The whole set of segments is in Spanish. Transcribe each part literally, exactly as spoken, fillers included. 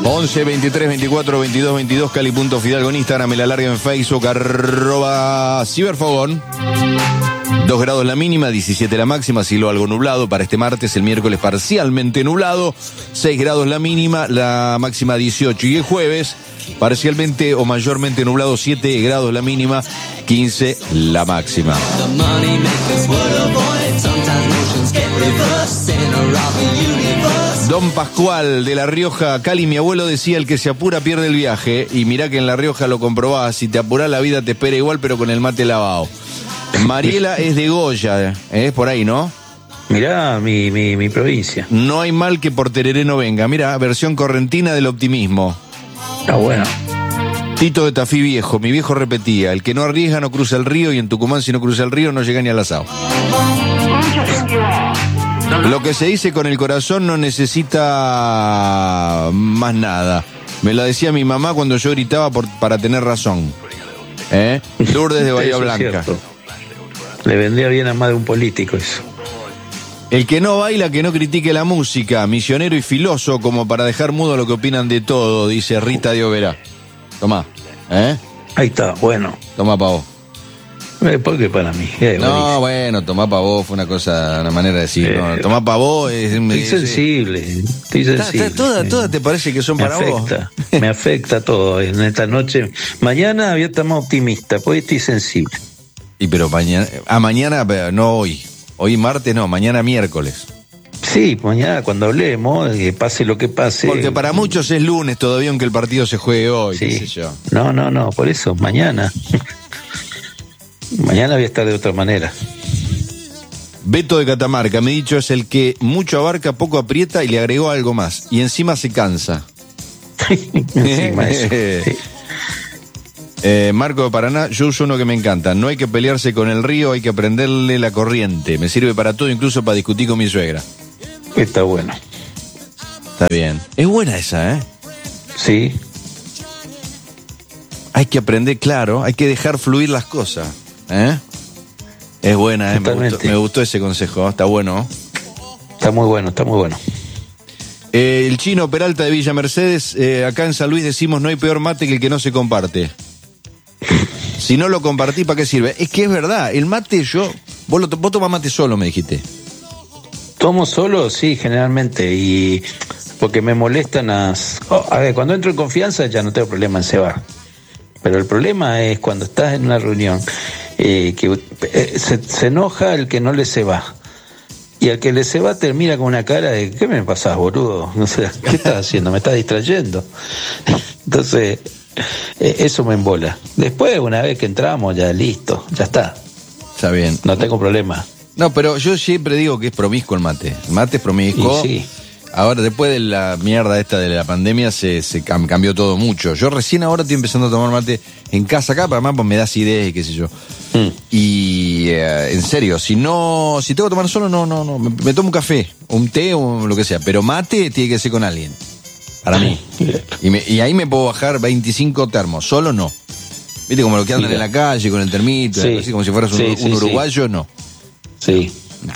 once, veintitrés, veinticuatro, veintidós, veintidós, Cali.Fidalgo en Instagram, me la larga en Facebook, arroba Ciberfogón. dos grados la mínima, diecisiete la máxima, cielo algo nublado para este martes, el miércoles parcialmente nublado, seis grados la mínima, la máxima dieciocho, y el jueves parcialmente o mayormente nublado, siete grados la mínima, quince la máxima. Don Pascual de La Rioja, Cali, mi abuelo decía, el que se apura pierde el viaje, y mirá que en La Rioja lo comprobás, si te apurás la vida te espera igual, pero con el mate lavado. Mariela es de Goya, es por ahí, ¿no? Mirá mi, mi, mi provincia. No hay mal que por tereré no venga. Mirá, versión correntina del optimismo. Está bueno. Tito de Tafí viejo, mi viejo repetía, el que no arriesga no cruza el río, y en Tucumán si no cruza el río no llega ni al asado. Lo que se dice con el corazón no necesita más nada. Me lo decía mi mamá cuando yo gritaba por, para tener razón. ¿Eh? Lourdes de Bahía Blanca. Le vendría bien a más de un político eso. El que no baila, que no critique la música, misionero y filoso como para dejar mudo lo que opinan de todo, dice Rita de Oberá. Tomá, ¿eh? Ahí está, bueno. Tomá pa' vos. Eh, ¿Por qué para mí? Eh, no, buenísimo. Bueno, tomá pa' vos, fue una cosa, una manera de decir. Eh, no, tomá pa' vos. Es, estoy es, sensible, estoy sensible. Está, está, todas, todas te parece que son me para afecta, vos. Me afecta todo en esta noche. Mañana había estar más optimista, pues estoy sensible. Y pero mañana, ah, mañana, no hoy. Hoy martes no, mañana miércoles. Sí, mañana cuando hablemos, que pase lo que pase. Porque para muchos es lunes todavía, aunque el partido se juegue hoy, sí. qué sé yo. No, no, no, por eso, mañana. Mañana voy a estar de otra manera. Beto de Catamarca, me he dicho, es el que mucho abarca, poco aprieta y le agregó algo más. Y encima se cansa. Encima eso, sí. Eh, Marco de Paraná, yo uso uno que me encanta. No hay que pelearse con el río, hay que prenderle la corriente. Me sirve para todo, incluso para discutir con mi suegra. Está bueno. Está bien. Es buena esa, ¿eh? Sí. Hay que aprender, claro, hay que dejar fluir las cosas. ¿Eh? Es buena, ¿eh? Me gustó, me gustó ese consejo, está bueno. Está muy bueno, está muy bueno. Eh, el Chino Peralta de Villa Mercedes, eh, acá en San Luis decimos no hay peor mate que el que no se comparte. Si no lo compartí, ¿para qué sirve? Es que es verdad, el mate yo... Vos, lo, vos tomás mate solo, me dijiste. Tomo solo, sí, generalmente, y porque me molestan las... Oh, a ver, cuando entro en confianza ya no tengo problema en cebar. Pero el problema es cuando estás en una reunión, eh, que eh, se, se enoja el que no le ceba. Y al que le ceba te mira con una cara de, ¿qué me pasás, boludo? No sé, ¿qué estás haciendo? Me estás distrayendo. Entonces... eso me embola. Después, una vez que entramos, ya listo, ya está. Está bien. No tengo problema. No, pero yo siempre digo que es promiscuo el mate. El mate es promiscuo. Y sí. Ahora, después de la mierda esta de la pandemia, se, se cambió todo mucho. Yo recién ahora estoy empezando a tomar mate en casa acá, para más pues me da acidez y qué sé yo. Mm. Y eh, en serio, si no, si tengo que tomar solo, no, no, no. Me, me tomo un café, un té o lo que sea. Pero mate tiene que ser con alguien. Para mí. Y, me, y ahí me puedo bajar veinticinco termos, solo no. ¿Viste como lo que andan en la calle con el termito, sí. Así como si fueras un, sí, sí, un uruguayo? Sí. No. Sí. No.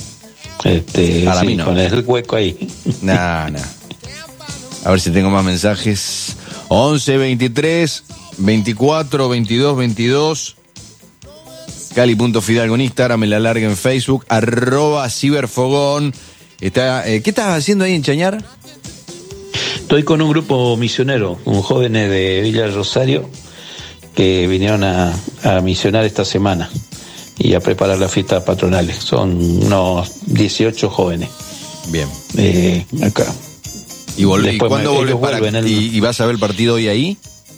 Este, Para sí, mí no. Con el hueco ahí. No, no. A ver si tengo más mensajes. once, veintitrés, veinticuatro, veintidós, veintidós. Cali.Fidalgo en Instagram, me la larga en Facebook, arroba Ciberfogón. Está, eh, ¿qué estás haciendo ahí en Chañar? Estoy con un grupo misionero, un jóvenes de Villa del Rosario que vinieron a, a misionar esta semana y a preparar las fiestas patronales. Son unos dieciocho jóvenes. Bien. Eh, acá. ¿Y, volví, ¿y cuándo volvés para el... ¿Y, ¿Y vas a ver el partido hoy ahí?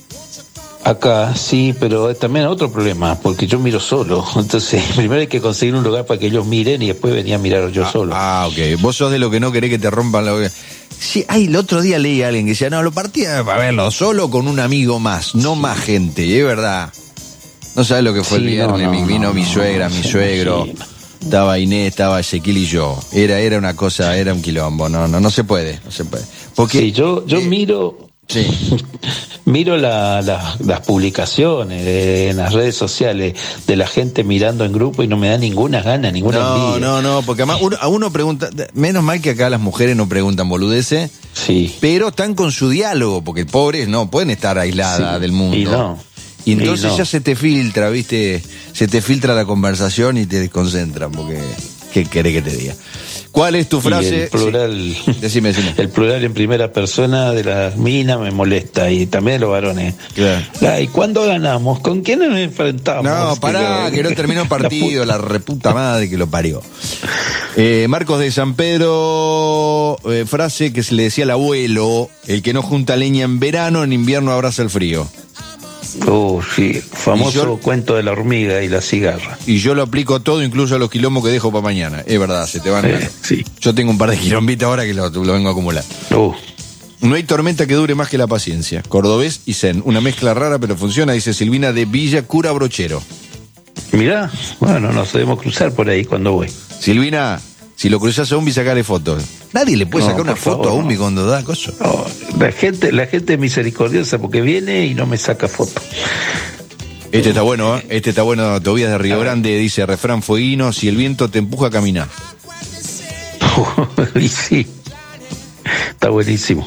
Acá, sí, pero también hay otro problema, porque yo miro solo. Entonces, primero hay que conseguir un lugar para que ellos miren y después venía a mirar yo ah, solo. Ah, ok. Vos sos de lo que no querés que te rompan la... Sí, ay, el otro día leí a alguien que decía, no, lo partía para verlo solo con un amigo más, no sí. Más gente, y es verdad. No sabés lo que fue sí, el viernes, no, no, vino no, mi suegra, no, mi suegro, sí. Estaba Inés, estaba Ezequiel y yo. Era, era una cosa, era un quilombo, no, no, no se puede, no se puede. Porque, sí, yo, yo eh, miro... Sí. miro la, la, las publicaciones de, en las redes sociales de la gente mirando en grupo y no me da ninguna gana, ninguna no, envidia. No, no, porque además uno, a uno pregunta, menos mal que acá las mujeres no preguntan boludeces, sí. pero están con su diálogo, porque pobres no pueden estar aisladas Sí. del mundo. Y no. Y entonces y no. ya se te filtra, viste, se te filtra la conversación y te desconcentran, porque ¿qué querés que te diga? ¿Cuál es tu frase? Y el plural, sí. decime, decime. El plural en primera persona de las minas me molesta, y también de los varones. Claro. Ay, ¿cuándo ganamos? ¿Con quién nos enfrentamos? No, pará, que, que no terminó el partido, la, la reputa madre que lo parió. Eh, Marcos de San Pedro, eh, frase que se le decía al abuelo: el que no junta leña en verano, en invierno abraza el frío. Oh, sí, famoso yo, cuento de la hormiga y la cigarra. Y yo lo aplico todo, incluso a los quilombos que dejo para mañana. Es verdad, se te van eh, a... sí. Yo tengo un par de quilombitas ahora que lo, lo vengo a acumular. Oh. No hay tormenta que dure más que la paciencia. Cordobés y zen. Una mezcla rara, pero funciona, dice Silvina de Villa Cura Brochero. Mirá, bueno, nos debemos cruzar por ahí cuando voy. Silvina, si lo cruzás a Umbi, sacale fotos. Nadie le puede no, sacar una foto favor, a Umbi no. cuando da cosas. No, la gente, la gente es misericordiosa porque viene y no me saca foto. Este está bueno, ¿eh? Este está bueno. Tobias de Río Grande dice: refrán fueguino, si el viento te empuja a caminar. Y sí, está buenísimo.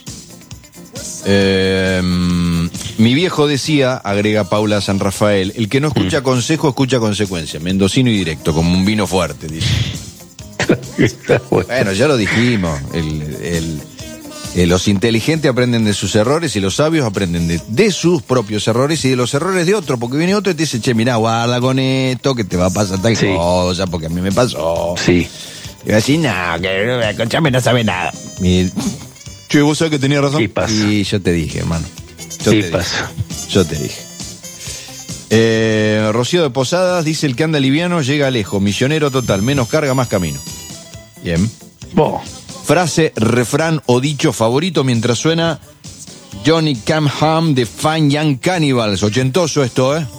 Eh, mi viejo decía, agrega Paula San Rafael, el que no escucha consejo, escucha consecuencia. Mendocino y directo, como un vino fuerte, dice. Está bueno. Bueno, ya lo dijimos. El, el, el, los inteligentes aprenden de sus errores y los sabios aprenden de, de sus propios errores y de los errores de otro. Porque viene otro y te dice: che, mirá, guarda con esto, que te va a pasar tal sí. cosa, porque a mí me pasó. Sí. Y va a decir: no, que escuchame, no sabe nada. Y, che, vos sabés que tenía razón. Sí pasa. Y yo te dije, hermano. Yo sí te pasa. Dije. Yo te dije. Eh, Rocío de Posadas dice: el que anda liviano llega lejos. Misionero total, menos carga, más camino. Bien. Oh. Frase, refrán o dicho favorito mientras suena Johnny Camham de Fine Young Cannibals. Ochentoso esto, ¿eh?